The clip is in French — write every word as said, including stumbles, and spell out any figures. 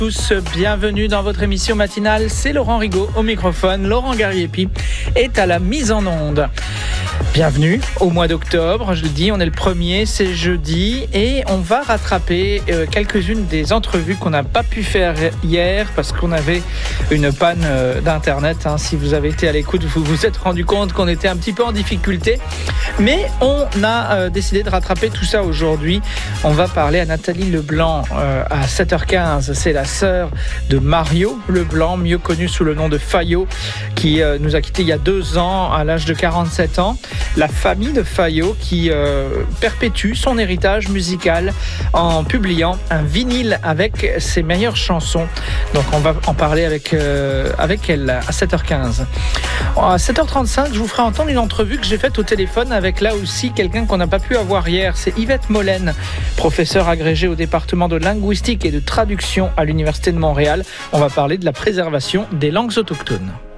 Tous, bienvenue dans votre émission matinale, c'est Laurent Rigaud au microphone, Laurent Gariepi est à la mise en onde. Bienvenue au mois d'octobre, je le dis, on est le premier, c'est jeudi et on va rattraper euh, quelques-unes des entrevues qu'on n'a pas pu faire hier parce qu'on avait une panne euh, d'internet. Hein. Si vous avez été à l'écoute, vous vous êtes rendu compte qu'on était un petit peu en difficulté, mais on a euh, décidé de rattraper tout ça aujourd'hui. On va parler à Nathalie Leblanc euh, à sept heures quinze, c'est la sœur de Mario Leblanc, mieux connu sous le nom de Fayot, qui euh, nous a quittés il y a deux ans à l'âge de quarante-sept ans. La famille de Fayot qui euh, perpétue son héritage musical en publiant un vinyle avec ses meilleures chansons. Donc on va en parler avec, euh, avec elle à sept heures quinze. À sept heures trente-cinq, je vous ferai entendre une entrevue que j'ai faite au téléphone avec là aussi quelqu'un qu'on n'a pas pu avoir hier. C'est Yvette Molène, professeure agrégée au département de linguistique et de traduction à l'Université de Montréal. On va parler de la préservation des langues autochtones.